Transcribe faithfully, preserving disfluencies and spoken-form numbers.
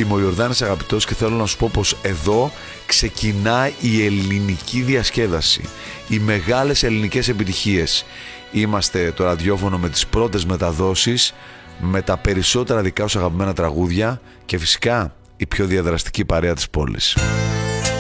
Είμαι ο Ιορδάνης Αγαπητός και θέλω να σου πω πως εδώ ξεκινάει η ελληνική διασκέδαση. Οι μεγάλες ελληνικές επιτυχίες. Είμαστε το ραδιόφωνο με τις πρώτες μεταδόσεις, με τα περισσότερα δικά σου αγαπημένα τραγούδια και φυσικά η πιο διαδραστική παρέα της πόλης.